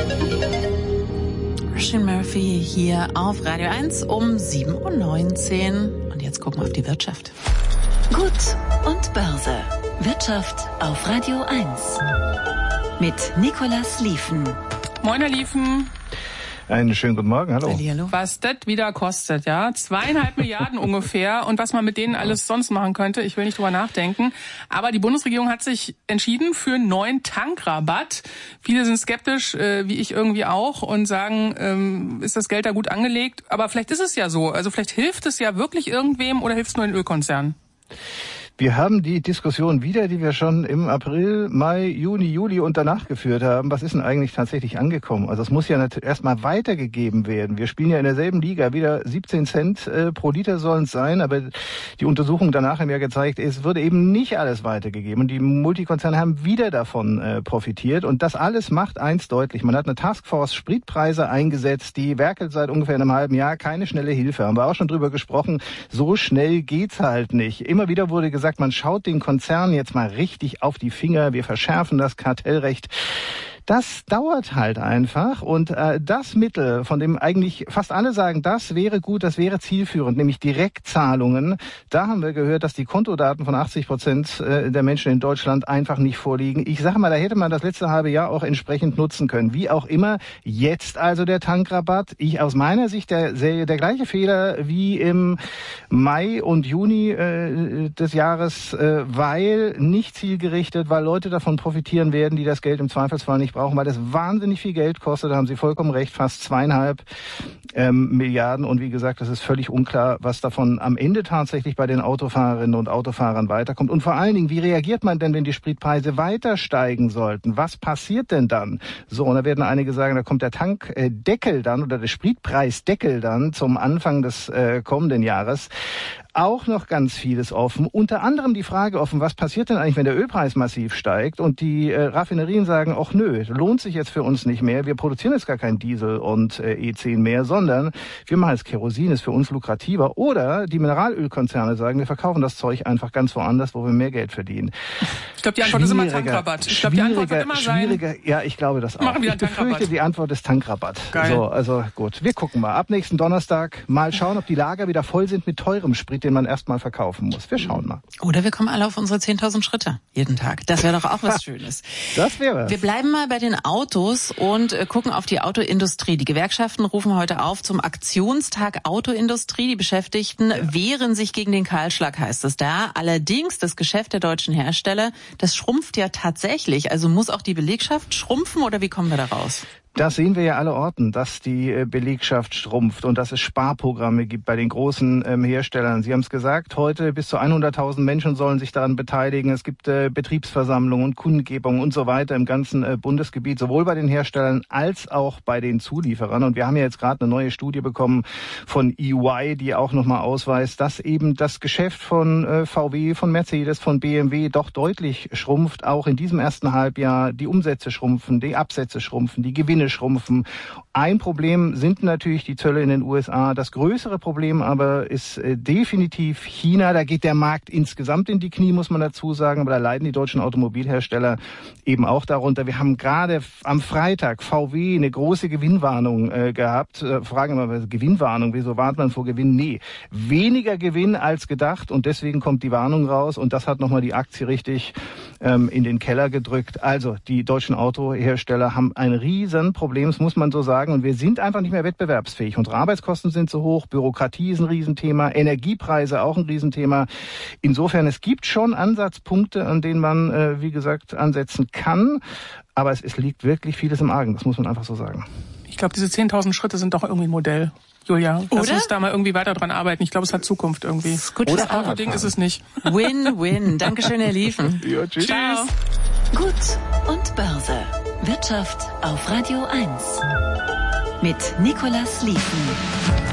Oisin Murphy hier auf Radio 1 um 7.19 Uhr. Und jetzt gucken wir auf die Wirtschaft. Gut und Börse. Wirtschaft auf Radio 1. Mit Nicolas Lieven. Moin, Herr Lieven. Einen schönen guten Morgen, hallo. Hallihallo. Was das wieder kostet, ja? 2,5 Milliarden ungefähr. Und was man mit denen alles sonst machen könnte, ich will nicht drüber nachdenken. Aber die Bundesregierung hat sich entschieden für einen neuen Tankrabatt. Viele sind skeptisch, wie ich irgendwie auch, und sagen, ist das Geld da gut angelegt? Aber vielleicht ist es ja so. Also vielleicht hilft es ja wirklich irgendwem oder hilft es nur den Ölkonzernen? Wir haben die Diskussion wieder, die wir schon im April, Mai, Juni, Juli und danach geführt haben. Was ist denn eigentlich tatsächlich angekommen? Also es muss ja erstmal weitergegeben werden. Wir spielen ja in derselben Liga. Wieder 17 Cent pro Liter sollen es sein. Aber die Untersuchungen danach haben ja gezeigt, es würde eben nicht alles weitergegeben. Und die Multikonzerne haben wieder davon profitiert. Und das alles macht eins deutlich. Man hat eine Taskforce Spritpreise eingesetzt. Die werkelt seit ungefähr einem halben Jahr. Keine schnelle Hilfe. Haben wir auch schon drüber gesprochen. So schnell geht's halt nicht. Immer wieder wurde gesagt, man schaut den Konzernen jetzt mal richtig auf die Finger, wir verschärfen das Kartellrecht. Das dauert halt einfach und das Mittel, von dem eigentlich fast alle sagen, das wäre gut, das wäre zielführend, nämlich Direktzahlungen. Da haben wir gehört, dass die Kontodaten von 80% der Menschen in Deutschland einfach nicht vorliegen. Ich sage mal, da hätte man das letzte halbe Jahr auch entsprechend nutzen können. Wie auch immer, jetzt also der Tankrabatt. Aus meiner Sicht der gleiche Fehler wie im Mai und Juni des Jahres, weil nicht zielgerichtet, weil Leute davon profitieren werden, die das Geld im Zweifelsfall nicht brauchen, weil das wahnsinnig viel Geld kostet. Da haben Sie vollkommen recht, fast 2,5 Milliarden. Und wie gesagt, das ist völlig unklar, was davon am Ende tatsächlich bei den Autofahrerinnen und Autofahrern weiterkommt. Und vor allen Dingen, wie reagiert man denn, wenn die Spritpreise weiter steigen sollten? Was passiert denn dann? So, und da werden einige sagen, da kommt der Tankdeckel dann oder der Spritpreisdeckel dann zum Anfang des kommenden Jahres. Auch noch ganz vieles offen. Unter anderem die Frage offen, was passiert denn eigentlich, wenn der Ölpreis massiv steigt und die Raffinerien sagen, ach nö, lohnt sich jetzt für uns nicht mehr. Wir produzieren jetzt gar kein Diesel und E10 mehr, sondern wir machen jetzt Kerosin, ist für uns lukrativer. Oder die Mineralölkonzerne sagen, wir verkaufen das Zeug einfach ganz woanders, wo wir mehr Geld verdienen. Ich glaube, die Antwort ist immer Tankrabatt. Ich glaube, die Antwort wird immer sein. Ja, ich glaube das auch. Machen wir ich befürchte, die Antwort ist Tankrabatt. Geil. So, also gut, wir gucken mal. Ab nächsten Donnerstag mal schauen, ob die Lager wieder voll sind mit teurem Sprit, den man erstmal verkaufen muss. Wir schauen mal. Oder wir kommen alle auf unsere 10.000 Schritte jeden Tag. Das wäre doch auch was Schönes. Das wäre was. Wir bleiben mal bei den Autos und gucken auf die Autoindustrie. Die Gewerkschaften rufen heute auf zum Aktionstag Autoindustrie. Die Beschäftigten wehren sich gegen den Kahlschlag, heißt es da. Allerdings, das Geschäft der deutschen Hersteller, das schrumpft ja tatsächlich. Also muss auch die Belegschaft schrumpfen oder wie kommen wir da raus? Das sehen wir ja alle Orten, dass die Belegschaft schrumpft und dass es Sparprogramme gibt bei den großen Herstellern. Sie haben es gesagt, heute bis zu 100.000 Menschen sollen sich daran beteiligen. Es gibt Betriebsversammlungen und Kundgebungen und so weiter im ganzen Bundesgebiet, sowohl bei den Herstellern als auch bei den Zulieferern. Und wir haben ja jetzt gerade eine neue Studie bekommen von EY, die auch nochmal ausweist, dass eben das Geschäft von VW, von Mercedes, von BMW doch deutlich schrumpft. Auch in diesem ersten Halbjahr die Umsätze schrumpfen, die Absätze schrumpfen, die Gewinne schrumpfen. Ein Problem sind natürlich die Zölle in den USA. Das größere Problem aber ist definitiv China. Da geht der Markt insgesamt in die Knie, muss man dazu sagen. Aber da leiden die deutschen Automobilhersteller eben auch darunter. Wir haben gerade am Freitag VW eine große Gewinnwarnung gehabt. Fragen wir mal, Gewinnwarnung, wieso warnt man vor Gewinn? Nee, weniger Gewinn als gedacht und deswegen kommt die Warnung raus und das hat nochmal die Aktie richtig in den Keller gedrückt. Also die deutschen Autohersteller haben ein riesen Problem, das muss man so sagen. Und wir sind einfach nicht mehr wettbewerbsfähig. Unsere Arbeitskosten sind zu hoch, Bürokratie ist ein Riesenthema, Energiepreise auch ein Riesenthema. Insofern, es gibt schon Ansatzpunkte, an denen man, wie gesagt, ansetzen kann. Aber es liegt wirklich vieles im Argen, das muss man einfach so sagen. Ich glaube, diese 10.000 Schritte sind doch irgendwie ein Modell. Julia, lass uns da mal irgendwie weiter dran arbeiten. Ich glaube, es hat Zukunft irgendwie. Das Autoding ist es nicht. Win-win. Dankeschön, Herr Lieven. Ja, tschüss. Ciao. Gut und Börse. Wirtschaft auf Radio 1. Mit Nicolas Lieven.